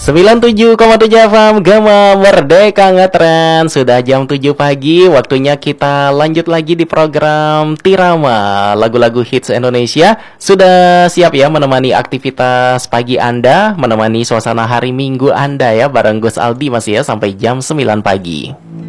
97,7 FM Gama Merdeka Ngetren. Sudah jam 7 pagi, waktunya kita lanjut lagi di program Tirama lagu-lagu hits Indonesia. Sudah siap ya menemani aktivitas pagi Anda, menemani suasana hari Minggu Anda ya, bareng Gus Aldi masih ya sampai jam 9 pagi.